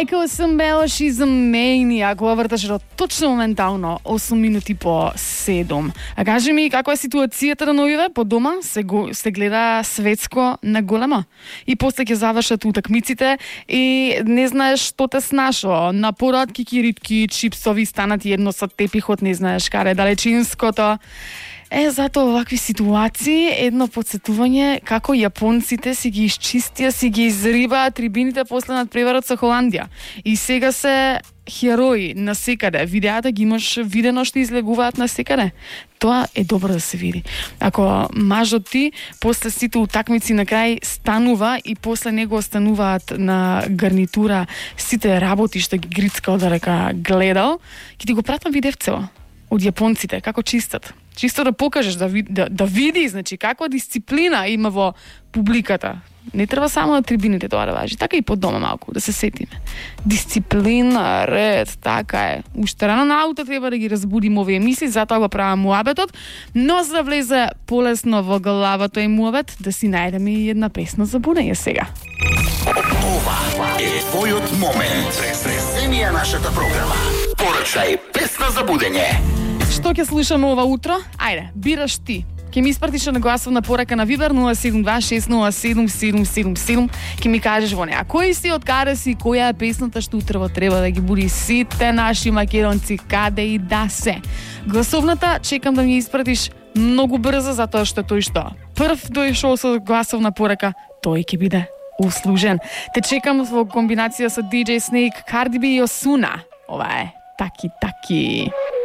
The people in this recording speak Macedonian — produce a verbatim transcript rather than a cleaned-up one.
Michael Sambello, she's a maniac. Ова врташе точно моментално осум минути по седум. А кажи ми, каква е ситуацијата на новиве по дома? Се, го, се гледа светско на голема. И после ќе завршат утакмиците и не знаеш што те снашо. На порад кикиритки, чипсови станат едно со тепихот, не знаеш каде далечинското. Е, зато овакви ситуации, едно подсетување како јапонците си ги изчистија, си ги изрибаат трибините после надпреварот со Холандија. И сега се херои на секаде. Видеата ги имаш видено што излегуваат на секаде. Тоа е добро да се види. Ако мажот ти после сите утакмици на крај станува и после него остануваат на гарнитура сите работи што ги грицкал да река гледал, ќе ти го пратам видевцево од јапонците како чистат. Чисто да покажеш, да, да, да види, значи, каква дисциплина има во публиката. Не треба само на трибините тоа да важи, така и по дома малку, да се сетиме. Дисциплина, ред, така е. Уште рано на ауто треба да ги разбудим овие мисли, затоа го правам муабетот, но за да влезе полесно во главата и муабет, да си најдеме и една песна за будење сега. Ова е твојот момент. Преземија нашата програма. Порачај песна за будење. Што ќе слушаме ова утро? Ајде, бираш ти. Ќе ми испратиш на гласовна порака на Вибер нула седум два шест нула седум седум седум седум. Ќе ми кажеш во неа кој си, од каде си, која е песната што утрово треба да ги буди сите наши македонци каде и да се. Гласовната чекам да ми испратиш многу брзо, затоа што тој што прв дојшол со гласовна порака, тој ќе биде услужен. Те чекам во комбинација со ди џеј Snake, Cardi B и Ozuna. Ова е таки таки.